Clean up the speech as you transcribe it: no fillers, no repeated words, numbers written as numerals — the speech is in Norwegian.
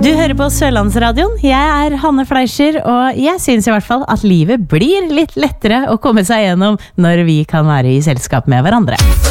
Du hører på Sørlandsradioen. Jeg Hanne Fleischer, og jeg synes I hvert fall at livet blir litt lettere å komme seg gjennom når vi kan være I selskap med hverandre.